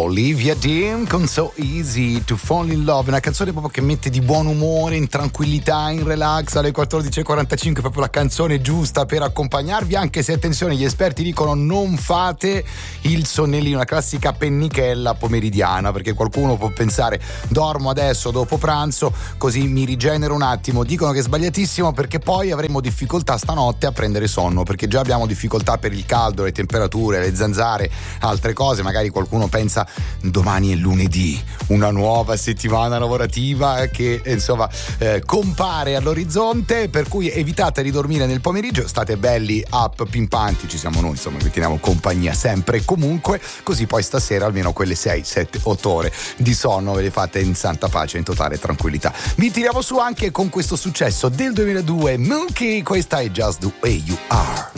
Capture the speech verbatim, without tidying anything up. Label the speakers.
Speaker 1: Olivia Dean con So Easy to Fall in Love, una canzone proprio che mette di buon umore, in tranquillità, in relax alle quattordici e quarantacinque, proprio la canzone giusta per accompagnarvi, anche se attenzione, gli esperti dicono non fate il sonnellino, una classica pennichella pomeridiana, perché qualcuno può pensare dormo adesso dopo pranzo così mi rigenero un attimo. Dicono che è sbagliatissimo, perché poi avremo difficoltà stanotte a prendere sonno, perché già abbiamo difficoltà per il caldo, le temperature, le zanzare, altre cose. Magari qualcuno pensa domani è lunedì, una nuova settimana lavorativa che insomma eh, compare all'orizzonte, per cui evitate di dormire nel pomeriggio, state belli up pimpanti, ci siamo noi insomma, vi teniamo compagnia sempre e comunque, così poi stasera almeno quelle sei, sette, otto ore di sonno ve le fate in santa pace, in totale tranquillità. Vi tiriamo su anche con questo successo del duemiladue, Mookie, questa è Just the Way You Are.